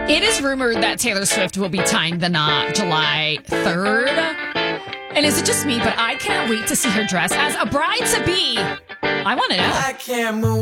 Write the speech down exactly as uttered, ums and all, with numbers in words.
It is rumored that Taylor Swift will be tying the knot July third. And is it just me, but I can't wait to see her dress as a bride-to-be. I want to know. I can't move.